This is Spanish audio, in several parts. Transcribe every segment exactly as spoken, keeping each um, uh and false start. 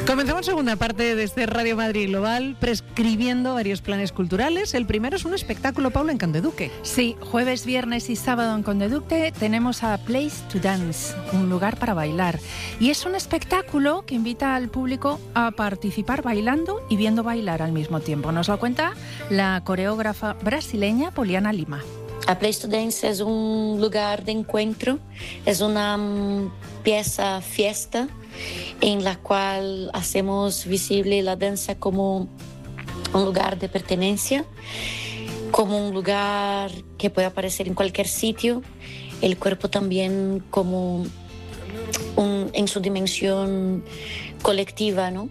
Comenzamos segunda parte de este Radio Madrid Global, prescribiendo varios planes culturales. El primero es un espectáculo, Paula, en Condeduque. Sí, jueves, viernes y sábado en Condeduque tenemos a Place to Dance, un lugar para bailar. Y es un espectáculo que invita al público a participar bailando y viendo bailar al mismo tiempo. Nos lo cuenta la coreógrafa brasileña Poliana Lima. A Place to Dance es un lugar de encuentro, es una um, pieza fiesta en la cual hacemos visible la danza como un lugar de pertenencia, como un lugar que puede aparecer en cualquier sitio, el cuerpo también como un, en su dimensión colectiva, ¿no?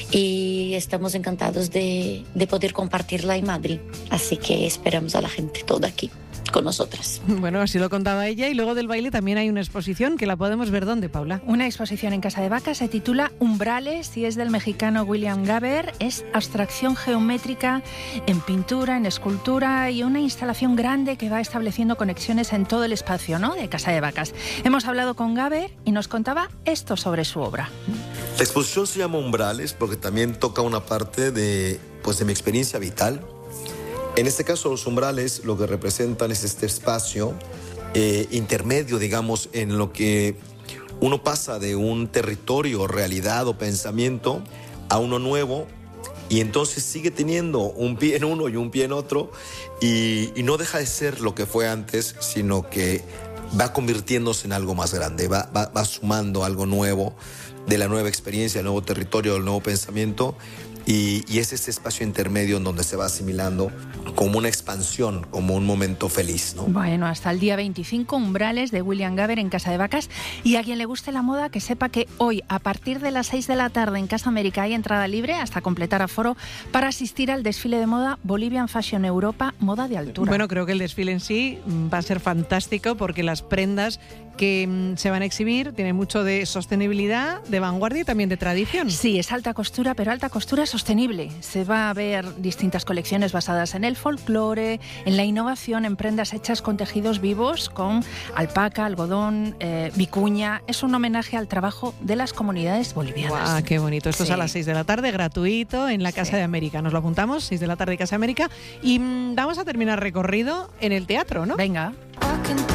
Y estamos encantados de, de poder compartirla en Madrid, así que esperamos a la gente toda aquí con nosotras. Bueno, así lo contaba ella. Y luego del baile también hay una exposición que la podemos ver ¿dónde, Paula? Una exposición en Casa de Vacas, se titula Umbrales y es del mexicano William Gaber. Es abstracción geométrica en pintura, en escultura y una instalación grande que va estableciendo conexiones en todo el espacio, ¿no?, de Casa de Vacas. Hemos hablado con Gaber y nos contaba esto sobre su obra. La exposición se llama Umbrales porque también toca una parte de, pues, de mi experiencia vital. En este caso, los umbrales lo que representan es este espacio eh, intermedio, digamos, en lo que uno pasa de un territorio, realidad o pensamiento a uno nuevo, y entonces sigue teniendo un pie en uno y un pie en otro, y, y no deja de ser lo que fue antes, sino que va convirtiéndose en algo más grande, va, va, va sumando algo nuevo de la nueva experiencia, del nuevo territorio, del nuevo pensamiento. Y, y es este espacio intermedio en donde se va asimilando como una expansión, como un momento feliz, ¿no? Bueno, hasta el día veinticinco, Umbrales de William Gaber en Casa de Vacas. Y a quien le guste la moda, que sepa que hoy, a partir de las seis de la tarde en Casa América, hay entrada libre hasta completar aforo para asistir al desfile de moda Bolivian Fashion Europa, moda de altura. Bueno, creo que el desfile en sí va a ser fantástico porque las prendas que se van a exhibir tienen mucho de sostenibilidad, de vanguardia y también de tradición. Sí, es alta costura, pero alta costura sostenible. Se va a ver distintas colecciones basadas en el folclore, en la innovación, en prendas hechas con tejidos vivos, con alpaca, algodón, eh, vicuña. Es un homenaje al trabajo de las comunidades bolivianas. ¡Guau, qué bonito! Esto sí. Es a las seis de la tarde, gratuito, en la Casa sí. de América. Nos lo apuntamos, seis de la tarde, Casa de América. Y mmm, vamos a terminar recorrido en el teatro, ¿no? Venga.